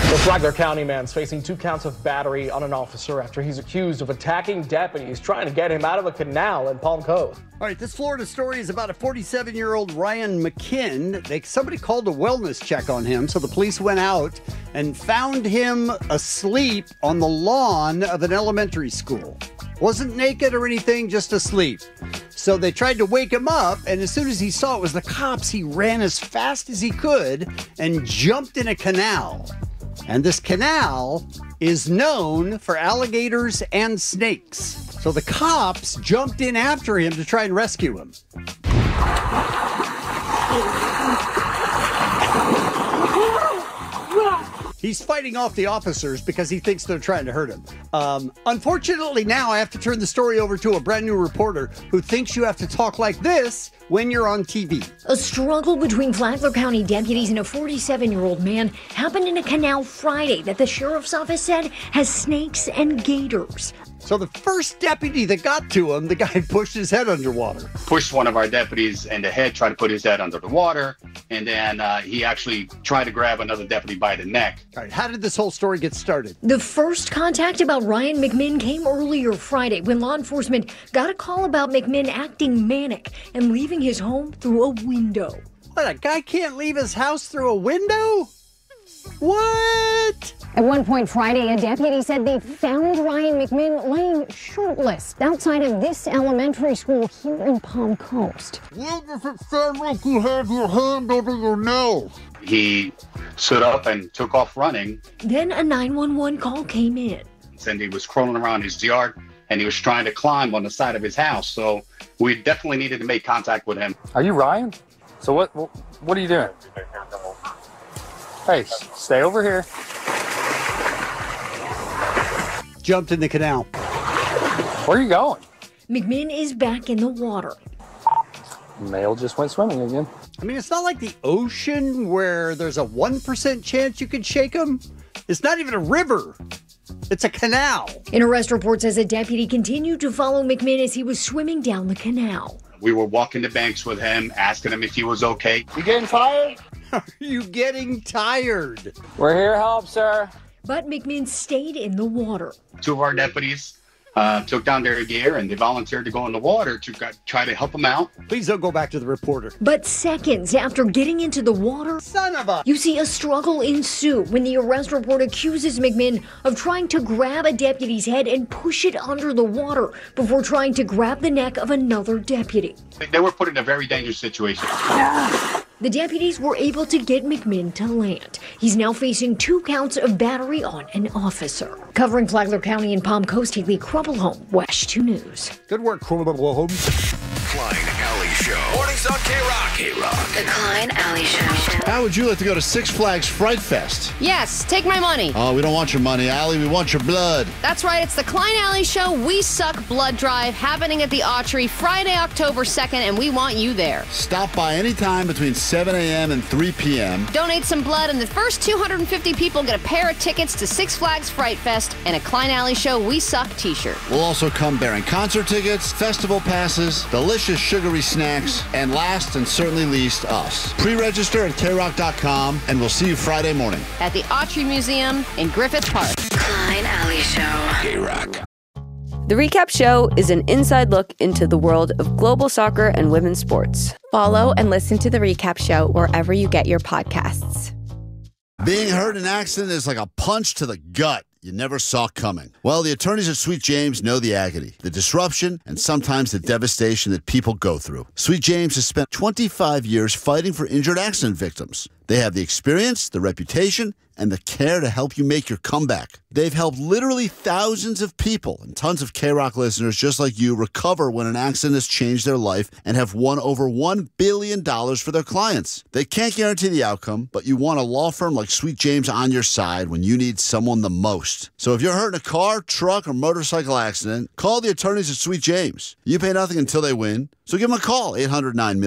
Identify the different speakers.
Speaker 1: The Flagler County man's facing 2 counts of battery on an officer after he's accused of attacking deputies trying to get him out of a canal in Palm Coast.
Speaker 2: All right, this Florida story is about a 47-year-old Ryan McKinn. Somebody called a wellness check on him, so the police went out and found him asleep on the lawn of an elementary school. Wasn't naked or anything, just asleep. So they tried to wake him up, and as soon as he saw it was the cops, he ran as fast as he could and jumped in a canal. And this canal is known for alligators and snakes. So the cops jumped in after him to try and rescue him. He's fighting off the officers because he thinks they're trying to hurt him. Unfortunately, now I have to turn the story over to a brand new reporter who thinks you have to talk like this when you're on TV.
Speaker 3: A struggle between Flagler County deputies and a 47-year-old man happened in a canal Friday that the sheriff's office said has snakes and gators.
Speaker 2: So the first deputy that got to him, the guy pushed his head underwater.
Speaker 4: Pushed one of our deputies in the head, tried to put his head under the water, and then he actually tried to grab another deputy by the neck.
Speaker 2: All right, how did this whole story get started?
Speaker 3: The first contact about Ryan McMinn came earlier Friday when law enforcement got a call about McMinn acting manic and leaving his home through a window.
Speaker 2: What, a guy can't leave his house through a window? What?
Speaker 5: At one point Friday, a deputy said they found Ryan McMinn laying shirtless outside of this elementary school here in Palm Coast.
Speaker 6: Why does it sound like you have your hand over your nose?
Speaker 4: He stood up and took off running.
Speaker 3: Then a 911 call came in.
Speaker 4: And he was crawling around his yard, and he was trying to climb on the side of his house. So we definitely needed to make contact with him.
Speaker 7: Are you Ryan? So what are you doing? Hey, stay over here.
Speaker 2: Jumped in the canal.
Speaker 7: Where are you going?
Speaker 3: McMinn is back in the water.
Speaker 7: Male just went swimming again.
Speaker 2: I mean, it's not like the ocean where there's a 1% chance you could shake him. It's not even a river. It's a canal.
Speaker 3: An arrest report says a deputy continued to follow McMinn as he was swimming down the canal.
Speaker 4: We were walking the banks with him, asking him if he was okay.
Speaker 7: You getting tired?
Speaker 2: Are you getting tired?
Speaker 7: We're here to help, sir.
Speaker 3: But McMinn stayed in the water.
Speaker 4: 2 of our deputies took down their gear, and they volunteered to go in the water to try to help him out.
Speaker 2: Please don't go back to the reporter.
Speaker 3: But seconds after getting into the water,
Speaker 2: son of a...
Speaker 3: you see a struggle ensue when the arrest report accuses McMinn of trying to grab a deputy's head and push it under the water before trying to grab the neck of another deputy.
Speaker 4: They were put in a very dangerous situation.
Speaker 3: The deputies were able to get McMinn to land. He's now facing 2 counts of battery on an officer. Covering Flagler County and Palm Coast, Haley Krummelholm, WESH 2 News.
Speaker 2: Good work, Krummelholm.
Speaker 8: Klein Alley Show. Mornings on K-Rock. K-Rock.
Speaker 9: The Klein Alley Show.
Speaker 10: How would you like to go to Six Flags Fright Fest?
Speaker 11: Yes, take my money.
Speaker 10: Oh, we don't want your money, Allie. We want your blood.
Speaker 11: That's right. It's the Klein Alley Show We Suck Blood Drive happening at the Autry Friday, October 2nd, and we want you there.
Speaker 10: Stop by anytime between 7 a.m. and 3 p.m.
Speaker 11: Donate some blood, and the first 250 people get a pair of tickets to Six Flags Fright Fest and a Klein Alley Show We Suck t-shirt.
Speaker 10: We'll also come bearing concert tickets, festival passes, delicious sugary snacks, and last and certainly least, us. Pre-register at krock.com, and we'll see you Friday morning
Speaker 11: at the Autry Museum in Griffith Park.
Speaker 9: Klein Alley Show.
Speaker 10: K-Rock.
Speaker 12: The Recap Show is an inside look into the world of global soccer and women's sports.
Speaker 13: Follow and listen to The Recap Show wherever you get your podcasts.
Speaker 10: Being hurt in an accident is like a punch to the gut you never saw coming. Well, the attorneys at Sweet James know the agony, the disruption, and sometimes the devastation that people go through. Sweet James has spent 25 years fighting for injured accident victims. They have the experience, the reputation, and the care to help you make your comeback. They've helped literally thousands of people and tons of K-Rock listeners just like you recover when an accident has changed their life and have won over $1 billion for their clients. They can't guarantee the outcome, but you want a law firm like Sweet James on your side when you need someone the most. So if you're hurt in a car, truck, or motorcycle accident, call the attorneys at Sweet James. You pay nothing until they win, so give them a call, 800-9